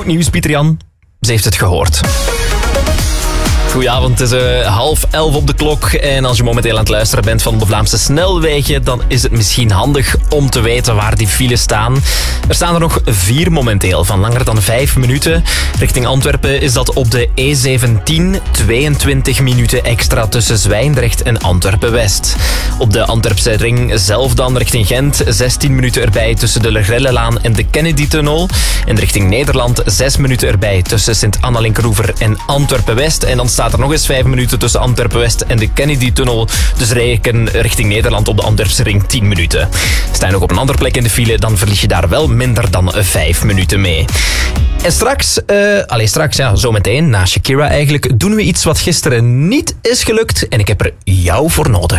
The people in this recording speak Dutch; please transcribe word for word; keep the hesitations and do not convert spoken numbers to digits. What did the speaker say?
Goed nieuws, Pieter-Jan. Ze heeft het gehoord. Goedenavond, het is uh, half elf op de klok en als je momenteel aan het luisteren bent van de Vlaamse snelwegen, dan is het misschien handig om te weten waar die files staan. Er staan er nog vier momenteel, van langer dan vijf minuten. Richting Antwerpen is dat op de E zeventien, tweeëntwintig minuten extra tussen Zwijndrecht en Antwerpen-West. Op de Antwerpse ring zelf dan richting Gent, zestien minuten erbij tussen de Lergrellelaan en de Kennedy-tunnel. En richting Nederland, zes minuten erbij tussen Sint-Anna-Linkeroever en Antwerpen-West. En dan staat er nog eens vijf minuten tussen Antwerpen-West en de Kennedy-tunnel. Dus reken richting Nederland op de Antwerpse ring tien minuten. Sta je nog op een andere plek in de file, dan verlies je daar wel minder dan vijf minuten mee. En straks, uh, allez, straks, ja, zometeen, na Shakira eigenlijk, doen we iets wat gisteren niet is gelukt. En ik heb er jou voor nodig.